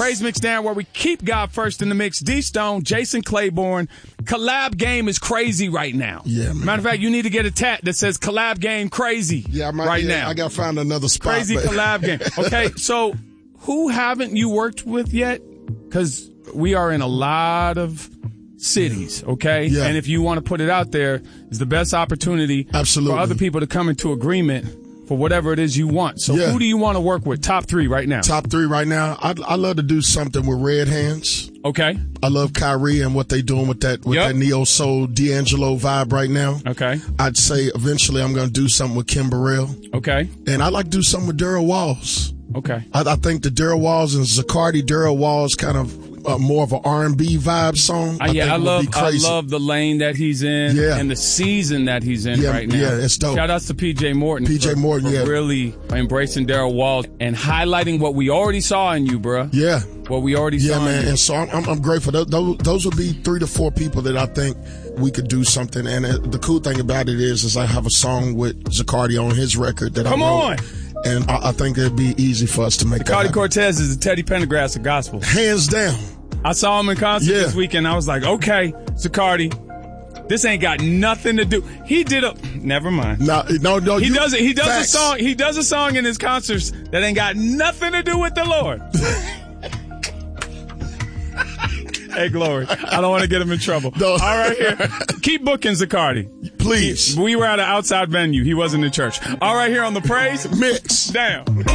Praise Mix Darren, where we keep God first in the mix. D-Stone, Jason Claiborne. Collab game is crazy right now. Yeah, man. Matter of fact, you need to get a tat that says collab game crazy now. I got to find another spot. Crazy collab game. Okay, so who haven't you worked with yet? Because we are in a lot of cities, okay? Yeah. And if you want to put it out there, it's the best opportunity Absolutely. for other people to come into agreement for whatever it is you want. So who do you want to work with? Top 3 right now. Top 3 right now. I love to do something with Red Hands. Okay. I love Kyrie and what they doing with that neo soul D'Angelo vibe right now. Okay. I'd say eventually I'm going to do something with Kim Burrell. Okay. And I'd like to do something with Daryl Walls. Okay. I think the Daryl Walls and Zacardi, Daryl Walls kind of more of an R&B vibe song. I love the lane that he's in and the season that he's in right now. Yeah, it's dope. Shout outs to PJ Morton. For really embracing Daryl Walls and highlighting what we already saw in you, bruh. Yeah. What we already saw man. in you. And so I'm grateful. Those would be 3 to 4 people that I think we could do something. And the cool thing about it is I have a song with Zacardi on his record that I wrote. And I think it'd be easy for us to make that happen. Zacardi Cortez is the Teddy Pendergrass of gospel. Hands down. I saw him in concert this weekend. I was like, okay, Zacardi, this ain't got nothing to do. He did never mind. No. He does it. He does a song. He does a song in his concerts that ain't got nothing to do with the Lord. Hey, Glory. I don't want to get him in trouble. No. All right, here. Keep booking Zacardi. Please. We were at an outside venue. He wasn't in church. All right, here on the Praise Mix. Down.